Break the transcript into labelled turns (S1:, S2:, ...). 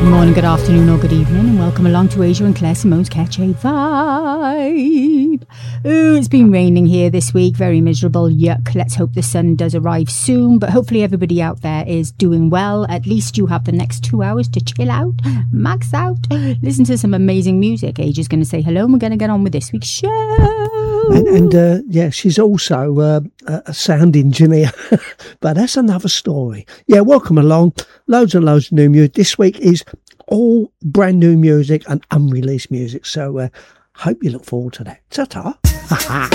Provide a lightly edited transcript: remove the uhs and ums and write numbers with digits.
S1: morning, good afternoon or good evening, and welcome along to Asia and Claire Simone's Catch a Vibe. Ooh, it's been raining here this week, very miserable, yuck. Let's hope the sun does arrive soon, but hopefully everybody out there is doing well. At least you have the next 2 hours to chill out, max out, listen to some amazing music. Asia's going to say hello and we're going to get on with this week's show.
S2: And yeah, she's also a sound engineer, but that's another story. Yeah, welcome along. Loads and loads of new music. This week is all brand new music and unreleased music. So hope you look forward to that. Ta-ta.